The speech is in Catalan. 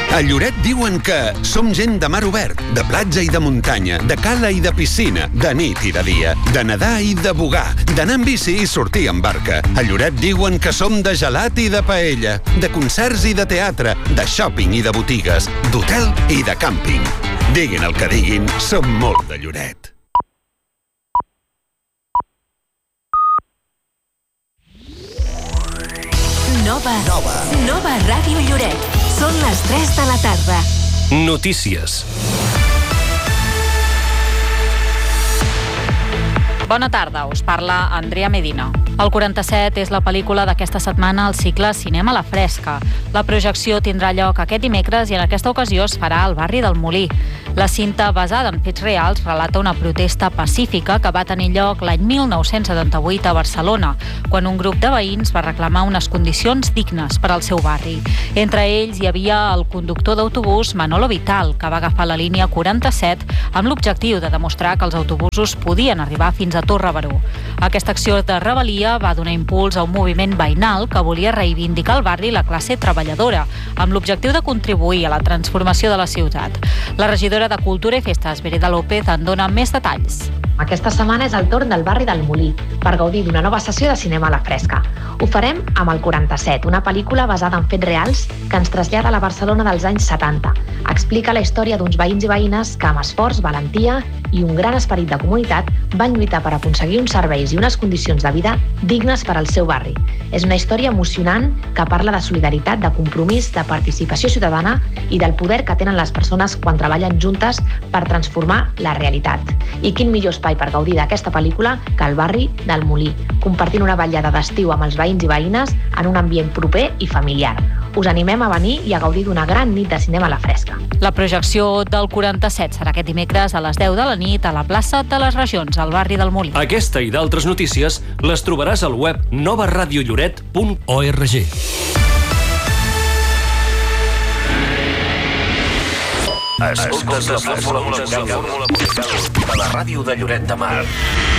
A Lloret diuen que som gent de mar obert, de platja i de muntanya, de cala i de piscina, de nit i de dia, de nedar i de bugar, d'anar en bici i sortir en barca. A Lloret diuen que som de gelat i de paella, de concerts i de teatre, de shopping i de botigues, d'hotel i de càmping. Diguin el que diguin, som molt de Lloret. Nova Ràdio Lloret. Són les 3 de la tarda. Notícies. Bona tarda, us parla Andrea Medina. El 47 és la pel·lícula d'aquesta setmana al cicle Cinema a la Fresca. La projecció tindrà lloc aquest dimecres i en aquesta ocasió es farà al barri del Molí. La cinta, basada en fets reals, relata una protesta pacífica que va tenir lloc l'any 1978 a Barcelona, quan un grup de veïns va reclamar unes condicions dignes per al seu barri. Entre ells hi havia el conductor d'autobús Manolo Vital, que va agafar la línia 47 amb l'objectiu de demostrar que els autobusos podien arribar fins a Torre Baró. Aquesta acció de rebel·lia va donar impuls a un moviment veïnal que volia reivindicar al barri la classe treballadora, amb l'objectiu de contribuir a la transformació de la ciutat. La regidora de Cultura i Festes, Vereda López, en dona més detalls. Aquesta setmana és el torn del barri del Molí per gaudir d'una nova sessió de cinema a la fresca. Ho farem amb el 47, una pel·lícula basada en fets reals que ens trasllada a la Barcelona dels anys 70. Explica la història d'uns veïns i veïnes que amb esforç, valentia i un gran esperit de comunitat van lluitar per aconseguir uns serveis i unes condicions de vida dignes per al seu barri. És una història emocionant que parla de solidaritat, de compromís, de participació ciutadana i del poder que tenen les persones quan treballen juntes per transformar la realitat. I quin millor espai per gaudir d'aquesta pel·lícula que el barri del Molí, compartint una vetllada d'estiu amb els veïns i veïnes en un ambient proper i familiar. Us animem a venir i a gaudir d'una gran nit de cinema a la fresca. La projecció del 47 serà aquest dimecres a les 10 de la nit a la plaça de les Regions, al barri del Molí. Aquesta i d'altres notícies les trobaràs al web novaradiolloret.org. Escoltes la fórmula musical de la ràdio de Lloret de Mar.